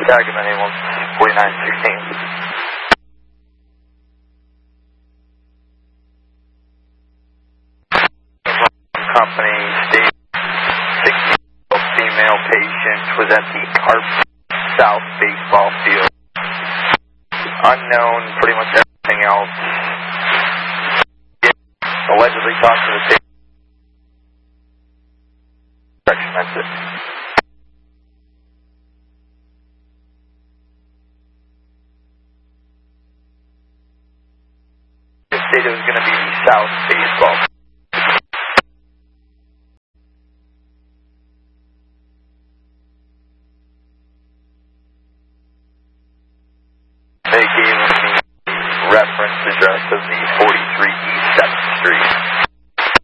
Tag him anyone, 4916. Company, state 60 female patient was at the Carp South baseball field. Unknown, pretty much everything else. Allegedly talked to the patient. That's it. The state was going to be the South baseball. They gave him the reference address of the 43E